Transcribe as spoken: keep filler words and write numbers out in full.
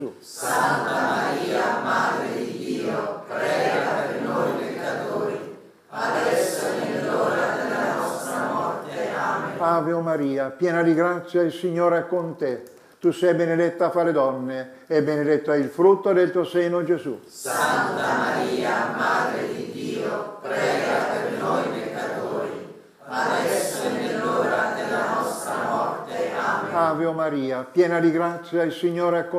Santa Maria, Madre di Dio, prega per noi peccatori, adesso e nell'ora della nostra morte. Amen. Ave Maria, piena di grazia, il Signore è con te. Tu sei benedetta fra le donne e benedetto è il frutto del tuo seno, Gesù. Santa Maria, Madre di Dio, prega per noi peccatori, adesso e nell'ora della nostra morte. Amen. Ave Maria, piena di grazia, il Signore è con te.